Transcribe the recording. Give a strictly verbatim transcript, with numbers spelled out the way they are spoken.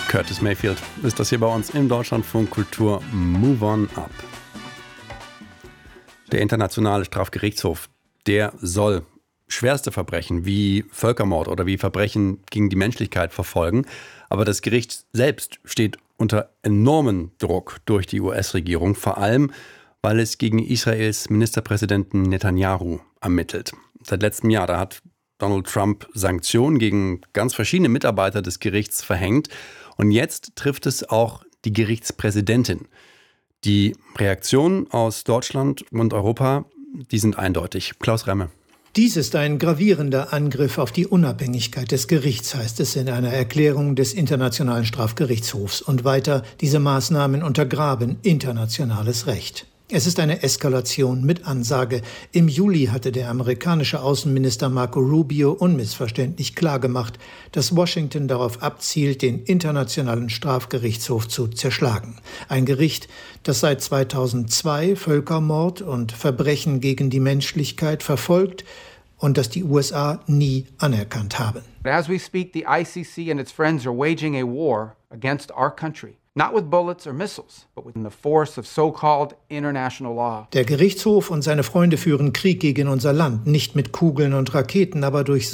Curtis Mayfield ist das hier bei uns im Deutschlandfunk Kultur Move On Up. Der Internationale Strafgerichtshof, der soll schwerste Verbrechen wie Völkermord oder wie Verbrechen gegen die Menschlichkeit verfolgen. Aber das Gericht selbst steht unter enormem Druck durch die U S-Regierung, vor allem, weil es gegen Israels Ministerpräsidenten Netanyahu ermittelt. Seit letztem Jahr, da hat Donald Trump Sanktionen gegen ganz verschiedene Mitarbeiter des Gerichts verhängt. Und jetzt trifft es auch die Gerichtspräsidentin. Die Reaktionen aus Deutschland und Europa, die sind eindeutig. Klaus Remme. Dies ist ein gravierender Angriff auf die Unabhängigkeit des Gerichts, heißt es in einer Erklärung des Internationalen Strafgerichtshofs. Und weiter, diese Maßnahmen untergraben internationales Recht. Es ist eine Eskalation mit Ansage. Im Juli hatte der amerikanische Außenminister Marco Rubio unmissverständlich klargemacht, dass Washington darauf abzielt, den Internationalen Strafgerichtshof zu zerschlagen. Ein Gericht, das seit zweitausendzwei Völkermord und Verbrechen gegen die Menschlichkeit verfolgt und das die U S A nie anerkannt haben. As we speak, the I C C and its friends are waging a war against our country. Not with bullets or missiles, but with the force of so-called international law. Der Gerichtshof und seine Freunde führen Krieg gegen unser Land, nicht mit Kugeln und Raketen, aber durch